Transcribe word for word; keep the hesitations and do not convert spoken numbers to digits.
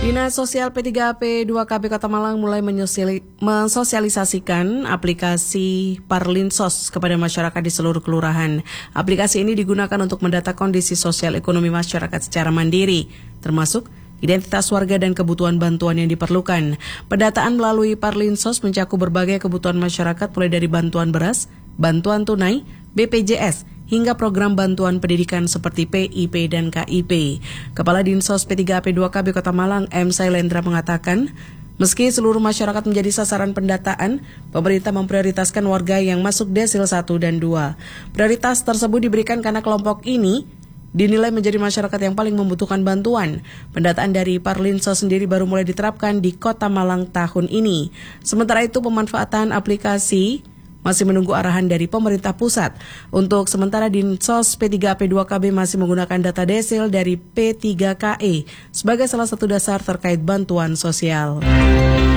Dinas Sosial P tiga P dua K B Kota Malang mulai mensosialisasikan aplikasi Parlinsos kepada masyarakat di seluruh kelurahan. Aplikasi ini digunakan untuk mendata kondisi sosial ekonomi masyarakat secara mandiri, termasuk identitas warga dan kebutuhan bantuan yang diperlukan. Pendataan melalui Parlinsos mencakup berbagai kebutuhan masyarakat mulai dari bantuan beras, bantuan tunai, B P J S, hingga program bantuan pendidikan seperti P I P dan K I P. Kepala Dinsos P tiga P dua K B Kota Malang, M. Sailendra mengatakan, meski seluruh masyarakat menjadi sasaran pendataan, pemerintah memprioritaskan warga yang masuk desil satu dan dua. Prioritas tersebut diberikan karena kelompok ini dinilai menjadi masyarakat yang paling membutuhkan bantuan. Pendataan dari Parlinsos sendiri baru mulai diterapkan di Kota Malang tahun ini. Sementara itu, pemanfaatan aplikasi masih menunggu arahan dari pemerintah pusat. Untuk sementara, Dinsos P tiga P dua K B masih menggunakan data desil dari P tiga K E sebagai salah satu dasar terkait bantuan sosial.